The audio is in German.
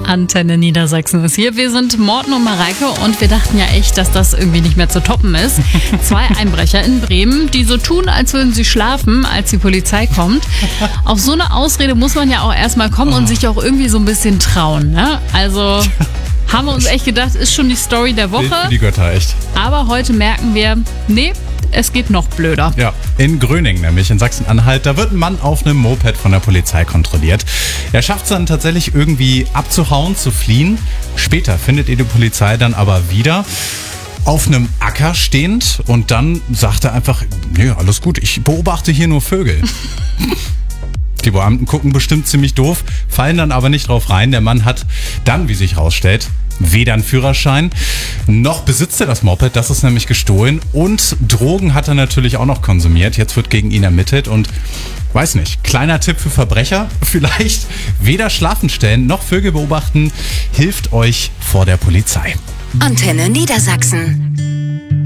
Antenne Niedersachsen ist hier. Wir sind Morten und Mareike und wir dachten ja echt, dass das irgendwie nicht mehr zu toppen ist. 2 Einbrecher in Bremen, die so tun, als würden sie schlafen, als die Polizei kommt. Auf so eine Ausrede muss man ja auch erstmal kommen und sich auch irgendwie so ein bisschen trauen, ne? Also haben wir uns echt gedacht, ist schon die Story der Woche. Für die Götter, echt. Aber heute merken wir, nee, es geht noch blöder. Ja, in Gröning, nämlich in Sachsen-Anhalt, da wird ein Mann auf einem Moped von der Polizei kontrolliert. Er schafft es dann tatsächlich irgendwie abzuhauen, zu fliehen. Später findet ihr die Polizei dann aber wieder auf einem Acker stehend und dann sagt er einfach, nee, alles gut, ich beobachte hier nur Vögel. Die Beamten gucken bestimmt ziemlich doof, fallen dann aber nicht drauf rein. Der Mann hat dann, wie sich rausstellt, weder einen Führerschein, noch besitzt er das Moped, das ist nämlich gestohlen. Und Drogen hat er natürlich auch noch konsumiert. Jetzt wird gegen ihn ermittelt und weiß nicht, kleiner Tipp für Verbrecher, vielleicht weder schlafen stellen noch Vögel beobachten, hilft euch vor der Polizei. Antenne Niedersachsen.